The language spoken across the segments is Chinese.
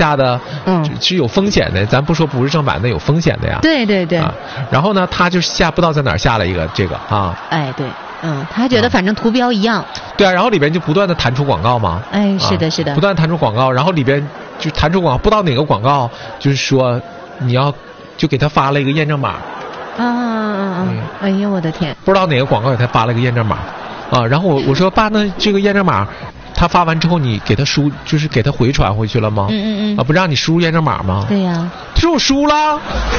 下的是有风险的，咱不说不是正版的，有风险的呀。 对对对。 然后呢，他就下不知道在哪儿下了一个这个啊。 哎，对，他觉得反正图标一样。 对啊，然后里边就不断的弹出广告嘛。 哎，是的，是的。 不断弹出广告，然后里边就弹出广告，不知道哪个广告就是说你要就给他发了一个验证码。 哎呀，我的天！ 不知道哪个广告给他发了个验证码。然后我说爸，那这个验证码他发完之后你给他就是给他回传回去了吗？不让你输入验证码吗？ 对呀。 他说我输了。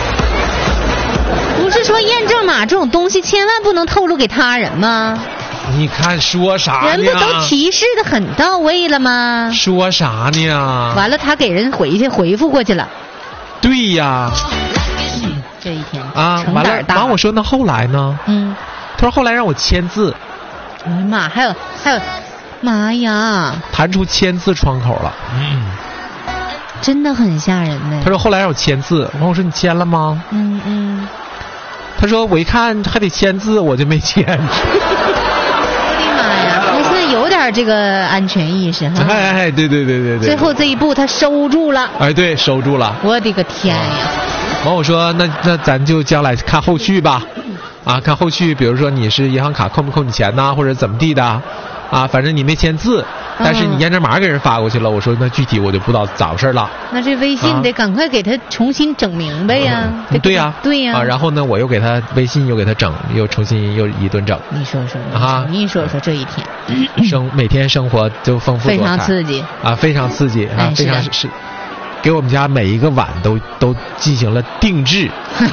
不是说验证码这种东西千万不能透露给他人吗？ 你看说啥呢？ 人不都提示的很到位了吗？ 说啥呢？ 完了，他给人回复过去了。 对呀。 这一天完了，我说那后来呢？他说后来让我签字。 哎呀妈，还有，妈呀！ 弹出签字窗口了。 真的很吓人呢。 他说后来让我签字，我说你签了吗？他说我一看还得签字，我就没签。我的妈呀！他现在有点这个安全意识哈。 哎，对。 最后这一步他收住了。 哎，对，收住了。 我的个天呀！ 完我说那咱就将来看后续吧。看后续，比如说你是银行卡扣不扣你钱呐，或者怎么地的。反正你没签字，但是你验证码给人发过去了。我说那具体我就不知道咋回事了。那这微信得赶快给他重新整明白呀。 对呀。然后呢，我又给他微信又给他整，又重新又一顿整。 你说你说这一天，每天生活就丰富多彩， 非常刺激非常刺激非常是，给我们家每一个碗都进行了定制。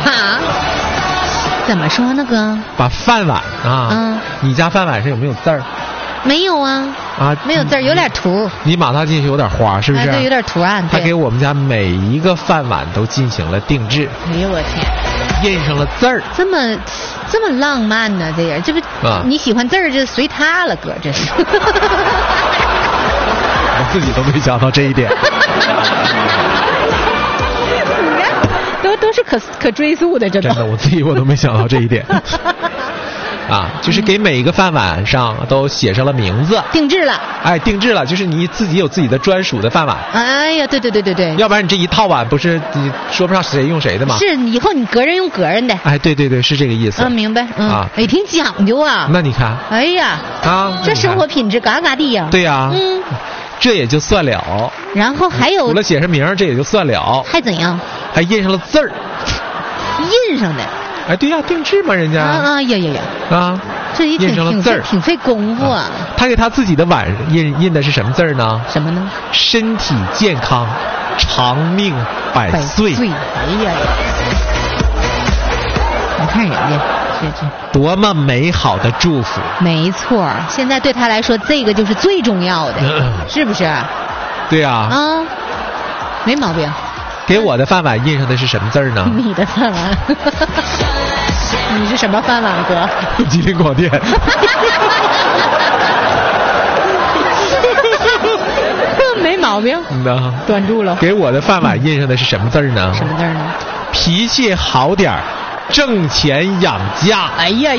怎么说呢，哥？ 把饭碗你家饭碗上有没有字儿？ 没有啊。没有字儿，有点图。 你马上进去有点花，是不是？ 对，有点图案。 他给我们家每一个饭碗都进行了定制。 哎呦我天！印上了字儿。 这么浪漫呢，这人这不你喜欢字儿就随他了，哥，这是。 我自己都没想到这一点。 都是可追溯的，真的，我自己都没想到这一点。就是给每一个饭碗上都写上了名字， 定制了。 定制了，就是你自己有自己的专属的饭碗。 哎呀，对， 要不然你这一套碗不是你说不上谁用谁的吗？ 是，以后你个人用个人的。 对，是这个意思。 明白。挺讲究啊。 那你看。 哎呀。这生活品质嘎嘎地呀。 对呀。这也就算了。 然后还有。 除了写上名，这也就算了。 还怎样？ 还印上了字儿。 印上的。 对呀，定制嘛，人家。 呀。这也挺费功夫啊。 他给他自己的碗印的是什么字儿呢？ 什么呢？ 身体健康，长命百岁。 哎呀！你看人家，这多么美好的祝福。 没错，现在对他来说，这个就是最重要的，是不是？ 对呀。 没毛病。 给我的饭碗印上的是什么字儿呢？ 你的饭碗。你是什么饭碗，哥？ 吉林广电。 没毛病。端住了。 给我的饭碗印上的是什么字儿呢？ 什么字儿呢？ 脾气好点儿，挣钱养家。 哎呀！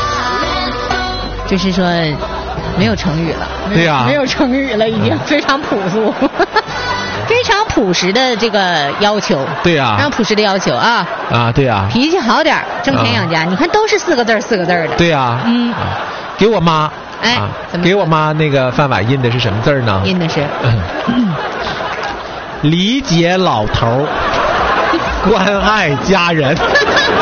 就是说，没有成语了。 对呀。 没有成语了，已经非常朴素。非常朴实的这个要求。 对呀。 非常朴实的要求啊。 对呀。 脾气好点，挣钱养家。你看都是4个字的。 对呀。给我妈。给我妈那个饭碗印的是什么字呢？ 印的是。 理解老头，关爱家人。对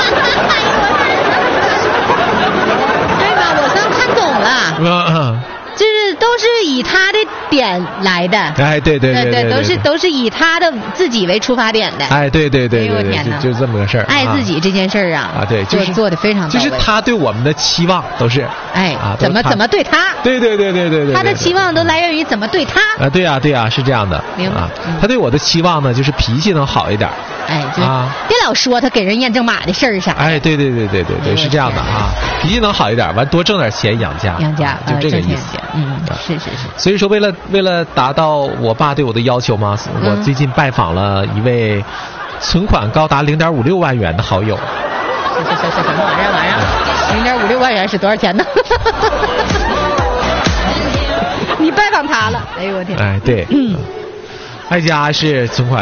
吧？我刚看懂了。就是都是以他的点来的。 对， 都是以他的自己为出发点的。 对，就这么个事儿。 爱自己这件事儿对，就是做的非常到位。 就是他对我们的期望都是。 怎么对他？ 对。 他的期望都来源于怎么对他。 对呀，是这样的。 明白。 他对我的期望呢，就是脾气能好一点。 别老说他给人验证码的事儿啥。 对，是这样的脾气能好一点，完多挣点钱养家，就这个意思。 是。 所以说，为了达到我爸对我的要求嘛，我最近拜访了一位存款高达0.56万元的好友。 什么玩意儿？0.56万元是多少钱呢？你拜访他了？哎呦我天！ 对，他家是存款